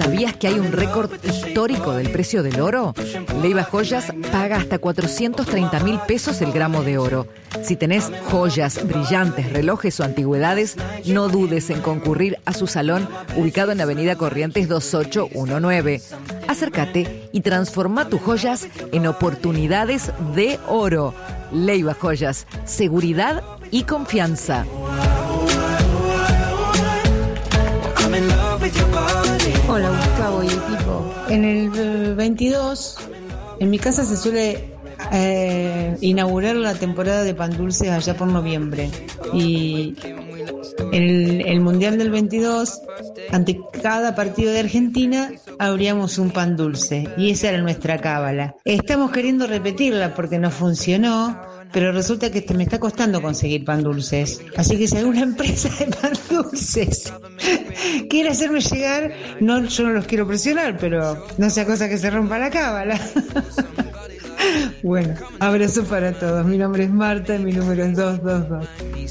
¿Sabías que hay un récord histórico del precio del oro? Leiva Joyas paga hasta 430.000 pesos el gramo de oro. Si tenés joyas, brillantes, relojes o antigüedades, no dudes en concurrir a su salón ubicado en Avenida Corrientes 2819. Acércate y transforma tus joyas en oportunidades de oro. Leiva Joyas, seguridad y confianza. Hola Gustavo y equipo. En el 22, en mi casa se suele inaugurar la temporada de pan dulces allá por noviembre. Y en el Mundial del 22, ante cada partido de Argentina, abríamos un pan dulce. Y esa era nuestra cábala. Estamos queriendo repetirla porque no funcionó, pero resulta que me está costando conseguir pan dulces. Así que si alguna empresa de pan dulces quiere hacerme llegar, no, yo no los quiero presionar, pero no sea cosa que se rompa la cábala. Bueno, abrazo para todos. Mi nombre es Marta y mi número es 222.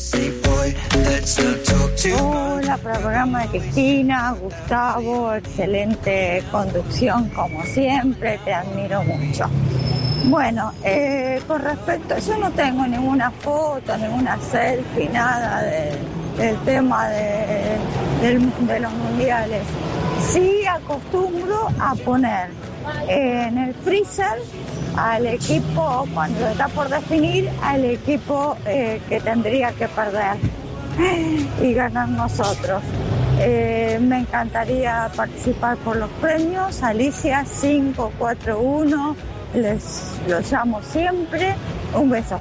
Hola, programa de Cristina, Gustavo, excelente conducción como siempre, te admiro mucho. Bueno, con respecto, yo no tengo ninguna foto, ninguna selfie, nada del tema de los mundiales. Sí acostumbro a poner en el freezer al equipo, cuando está por definir, al equipo que tendría que perder y ganar nosotros. Me encantaría participar por los premios. Alicia 541, los llamo siempre. Un beso.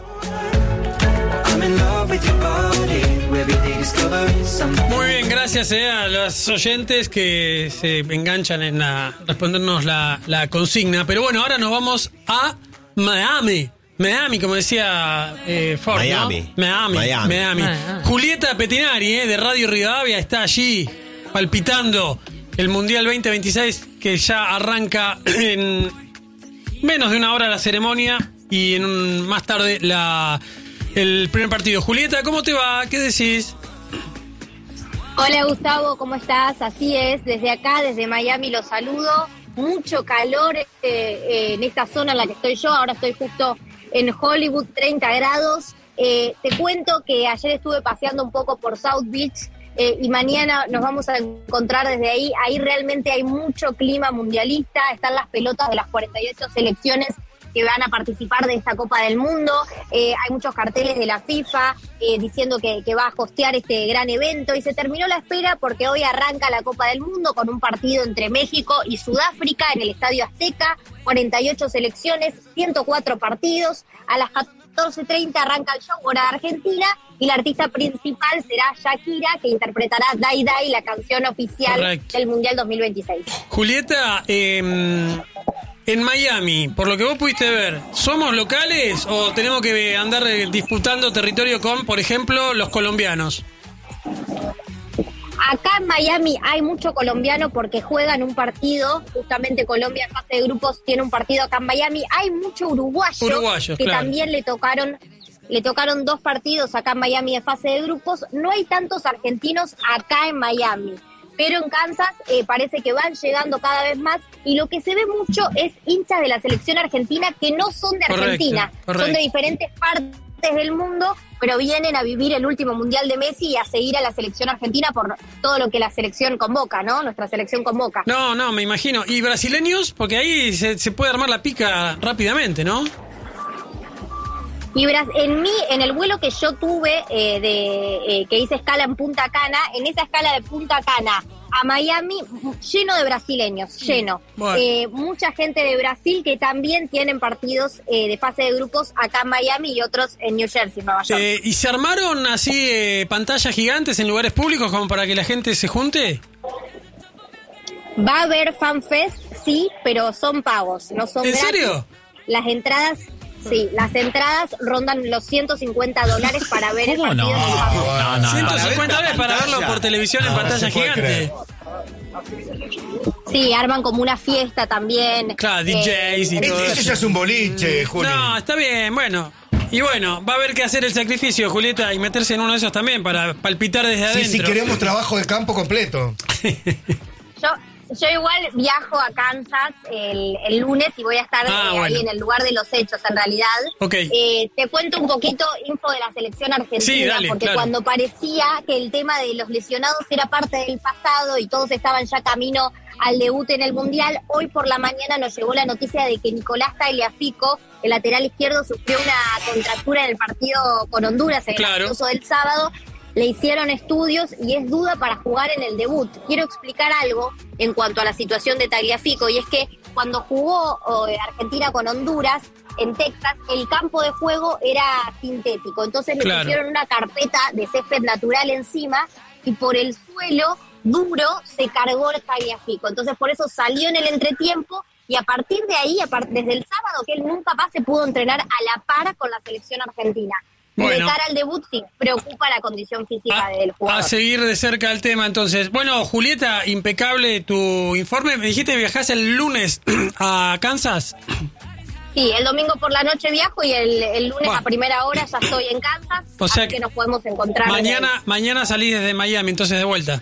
Muy bien, gracias a los oyentes que se enganchan en respondernos la consigna. Pero bueno, ahora nos vamos a Miami, como decía Ford, Miami. ¿no? Miami. Julieta Petinari, de Radio Rivadavia, está allí palpitando el Mundial 2026, que ya arranca en menos de una hora la ceremonia y más tarde el primer partido. Julieta, ¿cómo te va? ¿Qué decís? Hola Gustavo, ¿cómo estás? Así es, desde acá, desde Miami los saludo. Mucho calor en esta zona en la que estoy yo. Ahora estoy justo en Hollywood, 30 grados. Te cuento que ayer estuve paseando un poco por South Beach y mañana nos vamos a encontrar desde ahí. Ahí realmente hay mucho clima mundialista. Están las pelotas de las 48 selecciones que van a participar de esta Copa del Mundo. Hay muchos carteles de la FIFA diciendo que va a hostear este gran evento, y se terminó la espera porque hoy arranca la Copa del Mundo con un partido entre México y Sudáfrica en el Estadio Azteca. 48 selecciones, 104 partidos. A las 14:30 arranca el show, hora de Argentina, y la artista principal será Shakira, que interpretará Dai Dai, la canción oficial del Mundial 2026. Julieta, en Miami, por lo que vos pudiste ver, ¿somos locales o tenemos que andar disputando territorio con, por ejemplo, los colombianos? Acá en Miami hay mucho colombiano porque juegan un partido, justamente Colombia en fase de grupos tiene un partido acá en Miami. Hay mucho uruguayo que claro, también le tocaron 2 partidos acá en Miami de fase de grupos. No hay tantos argentinos acá en Miami, pero en Kansas parece que van llegando cada vez más, y lo que se ve mucho es hinchas de la selección argentina que no son de Argentina, son de diferentes partes del mundo, pero vienen a vivir el último Mundial de Messi y a seguir a la selección argentina por todo lo que la selección convoca, ¿no? Nuestra selección convoca. No, me imagino. ¿Y brasileños? Porque ahí se puede armar la pica rápidamente, ¿no? Y en el vuelo que yo tuve, que hice escala en Punta Cana, en esa escala de Punta Cana a Miami, lleno de brasileños, lleno. Bueno. Mucha gente de Brasil que también tienen partidos de fase de grupos acá en Miami y otros en New Jersey, Nueva York. ¿Y se armaron así pantallas gigantes en lugares públicos como para que la gente se junte? Va a haber FanFest, sí, pero son pagos, no son gratis. ¿En serio? Las entradas... Sí, las entradas rondan los $150 para ver el partido. No, $150 para verlo por televisión en pantalla gigante. Sí, arman como una fiesta también. Claro, DJs y todo. Eso ya es un boliche, Julio. No, está bien, bueno. Y bueno, va a haber que hacer el sacrificio, Julieta, y meterse en uno de esos también para palpitar desde adentro. Sí, si queremos trabajo de campo completo. Yo igual viajo a Kansas el lunes y voy a estar ahí en el lugar de los hechos, en realidad. Okay. Te cuento un poquito info de la selección argentina, sí, dale, porque claro. Cuando parecía que el tema de los lesionados era parte del pasado y todos estaban ya camino al debut en el Mundial, hoy por la mañana nos llegó la noticia de que Nicolás Tagliafico, el lateral izquierdo, sufrió una contractura en el partido con Honduras, en el amistoso del sábado. Le hicieron estudios y es duda para jugar en el debut. Quiero explicar algo en cuanto a la situación de Tagliafico, y es que cuando jugó Argentina con Honduras, en Texas, el campo de juego era sintético. Entonces le pusieron una carpeta de césped natural encima y por el suelo duro se cargó el Tagliafico. Entonces por eso salió en el entretiempo y a partir de ahí, desde el sábado que él nunca más se pudo entrenar a la par con la selección argentina. Bueno. De cara al debut sí preocupa la condición física del jugador. A seguir de cerca el tema entonces. Bueno, Julieta, impecable tu informe. Me dijiste que viajás el lunes a Kansas. Sí, el domingo por la noche viajo y el lunes a primera hora ya estoy en Kansas. O sea así que nos podemos encontrar. Mañana salís desde Miami, entonces de vuelta.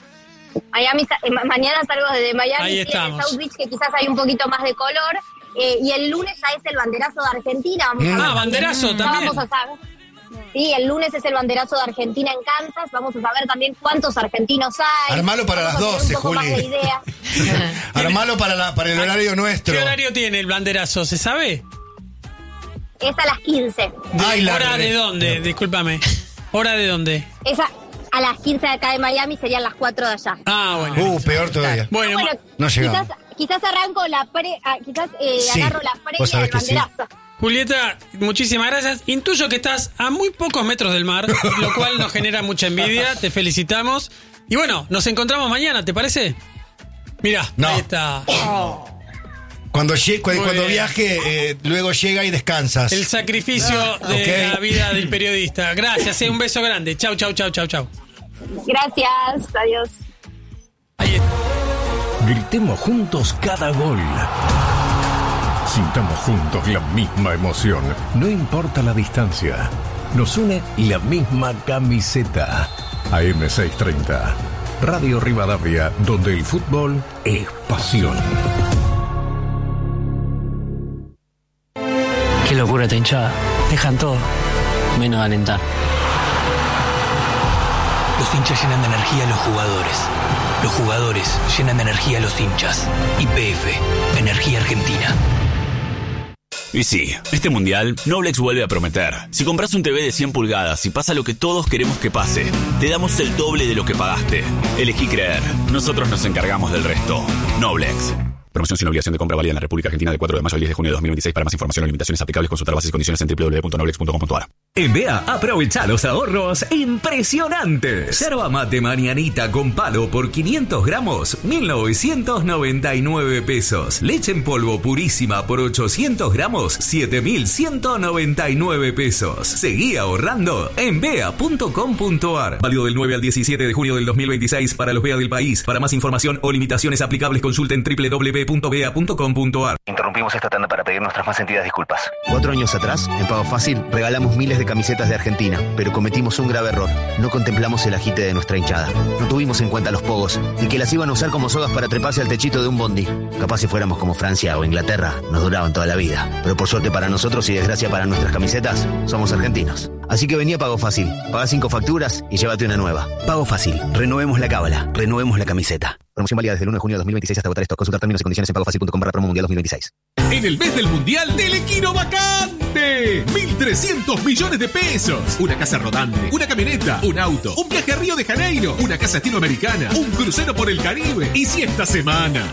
Mañana salgo desde Miami. Ahí estamos. De South Beach, que quizás hay un poquito más de color. Y el lunes ya es el banderazo de Argentina. Banderazo también. Vamos a saber. Sí, el lunes es el banderazo de Argentina en Kansas. Vamos a saber también cuántos argentinos hay. Armalo para las 12, Juli. Armalo para el horario nuestro. ¿Qué horario tiene el banderazo? ¿Se sabe? Es a las 15. ¿Hora de dónde? Discúlpame. ¿Hora de dónde? Esa a las 15 de acá de Miami, serían las 4 de allá. Bueno. Peor todavía. Bueno, no llegamos. Quizás arranco agarro la previa del banderazo. Julieta, muchísimas gracias. Intuyo que estás a muy pocos metros del mar, lo cual nos genera mucha envidia. Te felicitamos. Y bueno, nos encontramos mañana, ¿te parece? Mirá, ahí está. Cuando viaje, luego llega y descansas. El sacrificio de la vida del periodista. Gracias, un beso grande. Chau. Gracias, adiós. Ahí está. Gritemos juntos cada gol. Sintamos juntos la misma emoción. No importa la distancia. Nos une la misma camiseta. AM630. Radio Rivadavia, donde el fútbol es pasión. Qué locura esta hinchada. Dejan todo, menos alentar. Los hinchas llenan de energía a los jugadores. Los jugadores llenan de energía a los hinchas. YPF, Energía Argentina. Y sí, este mundial, Noblex vuelve a prometer. Si compras un TV de 100 pulgadas y pasa lo que todos queremos que pase, te damos el doble de lo que pagaste. Elegí creer. Nosotros nos encargamos del resto. Noblex. Promoción sin obligación de compra válida en la República Argentina del 4 de mayo al 10 de junio de 2026. Para más información o limitaciones aplicables, consultar bases y condiciones en www.noblex.com.ar. En BEA aprovecha los ahorros impresionantes. Yerba mate mañanita con palo por 500 gramos, 1.999 pesos. Leche en polvo purísima por 800 gramos, 7.199 pesos. Seguí ahorrando en BEA.com.ar. Válido del 9 al 17 de junio del 2026 para los BEA del país. Para más información o limitaciones aplicables, consulten www.bea.com.ar. Interrumpimos esta tanda para pedir nuestras más sentidas disculpas. 4 años atrás, en Pago Fácil, regalamos miles de camisetas de Argentina, pero cometimos un grave error. No contemplamos el agite de nuestra hinchada. No tuvimos en cuenta los pogos y que las iban a usar como sogas para treparse al techito de un bondi. Capaz si fuéramos como Francia o Inglaterra, nos duraban toda la vida. Pero por suerte para nosotros y desgracia para nuestras camisetas, somos argentinos. Así que vení a Pago Fácil, paga 5 facturas y llévate una nueva. Pago Fácil, renovemos la cábala, renovemos la camiseta. Promoción válida desde el 1 de junio de 2026 hasta agotar stock. Consultar términos y condiciones en pagofacil.com/promo mundial 2026. En el mes del mundial, Telequino vacante. 1.300 millones de pesos. Una casa rodante, una camioneta, un auto, un viaje a Río de Janeiro, una casa estilo americana, un crucero por el Caribe. Y si esta semana